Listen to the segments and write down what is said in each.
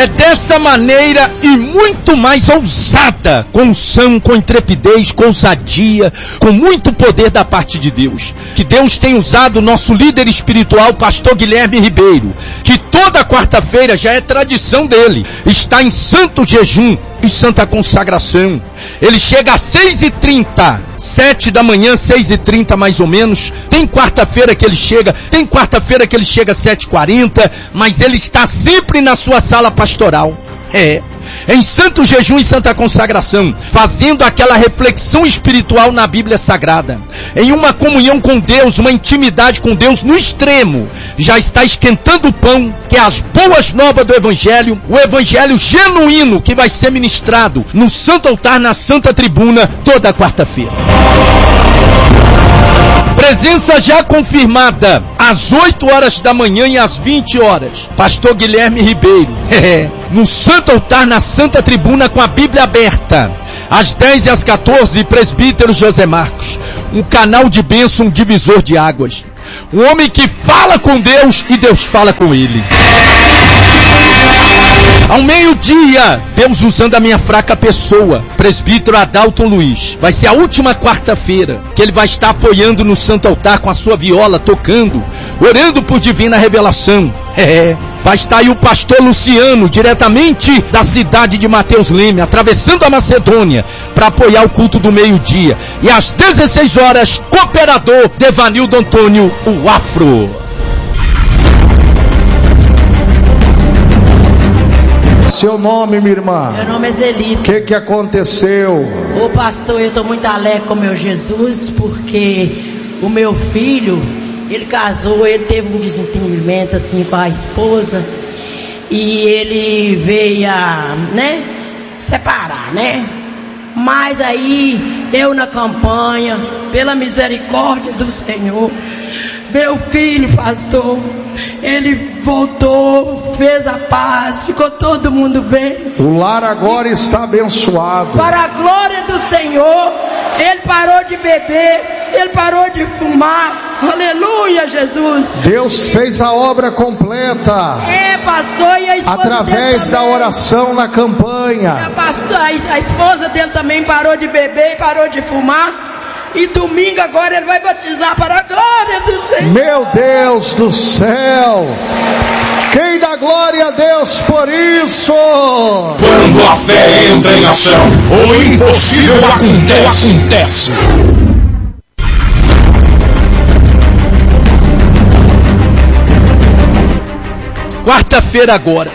É dessa maneira e muito mais ousada, com unção, com intrepidez, com ousadia, com muito poder da parte de Deus, que Deus tem usado o nosso líder espiritual, pastor Guilherme Ribeiro, que toda quarta-feira já é tradição dele, está em santo jejum e santa consagração. Ele chega às 6h30, 7 da manhã, 6h30 mais ou menos. Tem quarta-feira que ele chega às 7h40, mas ele está sempre na sua sala pastoral. Em santo jejum e santa consagração, fazendo aquela reflexão espiritual na Bíblia Sagrada, em uma comunhão com Deus, uma intimidade com Deus no extremo. Já está esquentando o pão, que é as boas novas do Evangelho, o Evangelho genuíno que vai ser ministrado no santo altar, na santa tribuna, toda quarta-feira. Presença já confirmada, às 8 horas da manhã e às 20 horas. Pastor Guilherme Ribeiro, no santo altar, na santa tribuna, com a Bíblia aberta. Às 10 e às 14, presbítero José Marcos. Um canal de bênção, um divisor de águas. Um homem que fala com Deus e Deus fala com ele. Ao meio-dia, Deus usando a minha fraca pessoa, presbítero Adalton Luiz. Vai ser a última quarta-feira que ele vai estar apoiando no santo altar com a sua viola, tocando, orando por divina revelação. Vai estar aí o pastor Luciano, diretamente da cidade de Mateus Leme, atravessando a Macedônia, para apoiar o culto do meio-dia. E às 16 horas, cooperador Devanildo Antônio, o Afro. Seu nome, minha irmã? Meu nome é Zelita. O que aconteceu? Ô pastor, eu estou muito alegre com o meu Jesus, porque o meu filho, ele casou, ele teve um desentendimento assim com a esposa, e ele veio a, separar, Mas aí, eu na campanha, pela misericórdia do Senhor, meu filho, pastor, ele voltou, fez a paz, ficou todo mundo bem. O lar agora está abençoado. Para a glória do Senhor, ele parou de beber, ele parou de fumar. Aleluia, Jesus. Deus fez a obra completa. Pastor, e a esposa através da oração na campanha. Pastor, a esposa dele também parou de beber e parou de fumar. E domingo agora ele vai batizar para a glória do Senhor. Meu Deus do céu! Quem dá glória a Deus por isso? Quando a fé entra em ação, o impossível acontece. Quarta-feira agora.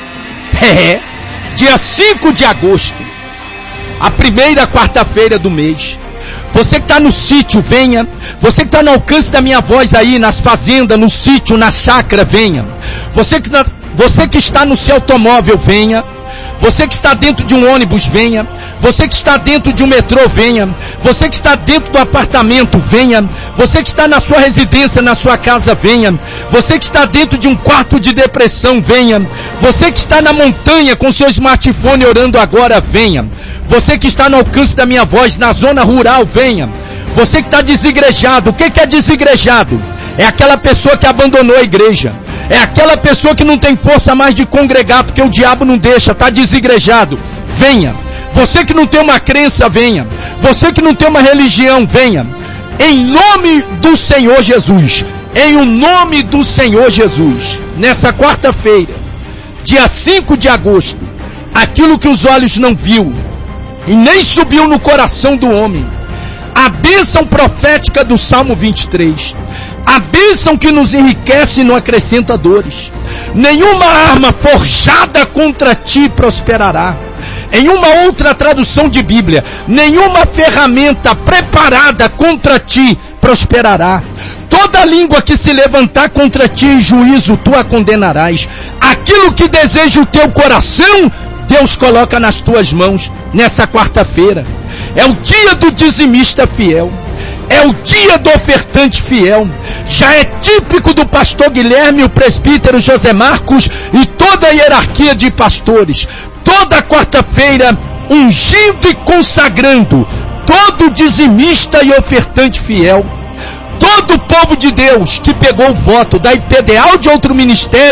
Dia 5 de agosto. A primeira quarta-feira do mês. Você que está no sítio, venha. Você que está no alcance da minha voz aí, nas fazendas, no sítio, na chácara, venha. Você que está no seu automóvel, venha. Você que está dentro de um ônibus, venha. Você que está dentro de um metrô, venha. Você que está dentro do apartamento, venha. Você que está na sua residência, na sua casa, venha. Você que está dentro de um quarto de depressão, venha. Você que está na montanha com seu smartphone orando agora, venha. Você que está no alcance da minha voz, na zona rural, venha. Você que está desigrejado. O que é desigrejado? É aquela pessoa que abandonou a igreja. É aquela pessoa que não tem força mais de congregar, porque o diabo não deixa, está desigrejado. Venha. Você que não tem uma crença, venha. Você que não tem uma religião, venha. Em nome do Senhor Jesus. Em o nome do Senhor Jesus. Nessa quarta-feira, dia 5 de agosto, aquilo que os olhos não viu e nem subiu no coração do homem, a bênção profética do Salmo 23, a bênção que nos enriquece e não acrescenta dores. Nenhuma arma forjada contra ti prosperará. Em uma outra tradução de Bíblia, nenhuma ferramenta preparada contra ti prosperará. Toda língua que se levantar contra ti em juízo, tu a condenarás. Aquilo que deseja o teu coração, Deus coloca nas tuas mãos nessa quarta-feira. É o dia do dizimista fiel. É o dia do ofertante fiel. Já é típico do pastor Guilherme, o presbítero José Marcos e toda a hierarquia de pastores. Toda quarta-feira, ungindo e consagrando todo dizimista e ofertante fiel. Todo o povo de Deus que pegou o voto da IPDA ou de outro ministério,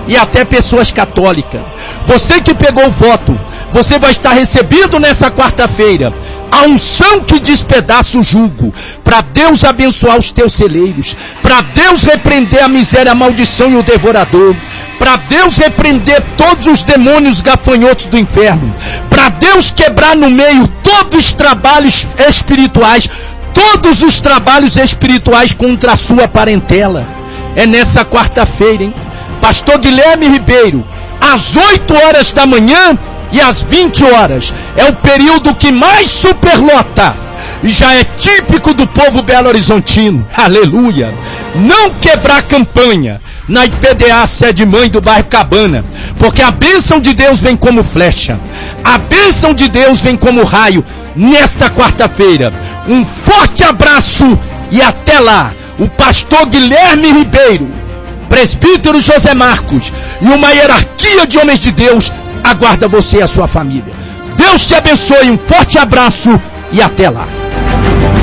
e até pessoas católicas. Você que pegou o voto, você vai estar recebendo nessa quarta-feira a unção que despedaça o jugo, para Deus abençoar os teus celeiros, para Deus repreender a miséria, a maldição e o devorador, para Deus repreender todos os demônios gafanhotos do inferno, para Deus quebrar no meio todos os trabalhos espirituais, todos os trabalhos espirituais contra a sua parentela. É nessa quarta-feira, hein? Pastor Guilherme Ribeiro, às 8 horas da manhã e às 20 horas. É o período que mais superlota. E já é típico do povo belo-horizontino. Aleluia. Não quebrar campanha na IPDA Sede Mãe do bairro Cabana. Porque a bênção de Deus vem como flecha. A bênção de Deus vem como raio. Nesta quarta-feira. Um forte abraço e até lá. O pastor Guilherme Ribeiro, presbítero José Marcos e uma hierarquia de homens de Deus aguarda você e a sua família. Deus te abençoe, um forte abraço e até lá.